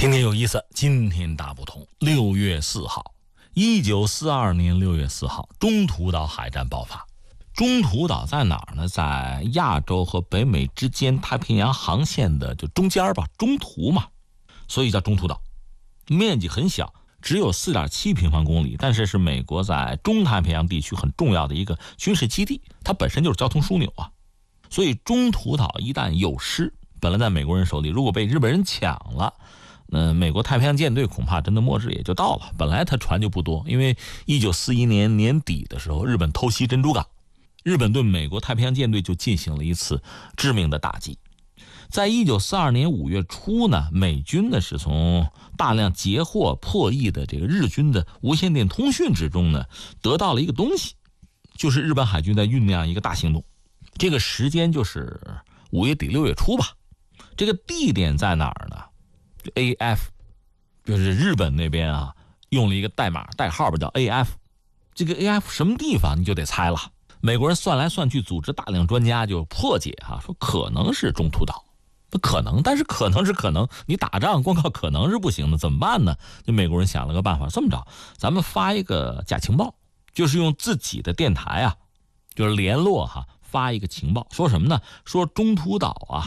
听天有意思，今天大不同。6月4号，1942年6月4号，中途岛海战爆发。中途岛在哪儿呢？在亚洲和北美之间太平洋航线的就中间吧，中途嘛，所以叫中途岛。面积很小，只有 4.7 平方公里，但是是美国在中太平洋地区很重要的一个军事基地，它本身就是交通枢纽啊。所以中途岛一旦有失，本来在美国人手里，如果被日本人抢了，美国太平洋舰队恐怕真的末日也就到了。本来它船就不多，因为1941年年底的时候，日本偷袭珍珠港，日本对美国太平洋舰队就进行了一次致命的打击。在1942年5月初呢，美军呢是从大量截获破译的这个日军的无线电通讯之中呢，得到了一个东西，就是日本海军在酝酿一个大行动。这个时间就是5月底6月初吧。这个地点在哪儿呢？AF 就是日本那边啊，用了一个代号吧，叫 AF。 这个 AF 什么地方你就得猜了。美国人算来算去，组织大量专家就破解说可能是中途岛。不可能，但是可能是可能，你打仗光靠可能是不行的，怎么办呢？就美国人想了个办法，这么着，咱们发一个假情报，就是用自己的电台啊，就是联络发一个情报，说什么呢？说中途岛啊